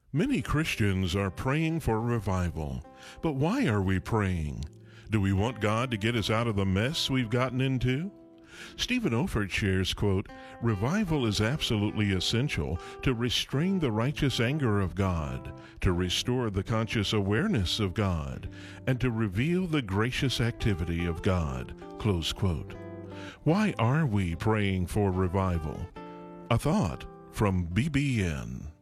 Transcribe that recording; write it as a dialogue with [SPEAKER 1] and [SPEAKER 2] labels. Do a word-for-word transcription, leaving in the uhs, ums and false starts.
[SPEAKER 1] Many Christians are praying for revival. But why are we praying? Do we want God to get us out of the mess we've gotten into? Stephen Olford shares, quote, "Revival is absolutely essential to restrain the righteous anger of God, to restore the conscious awareness of God, and to reveal the gracious activity of God." Close quote. Why are we praying for revival? A thought from B B N.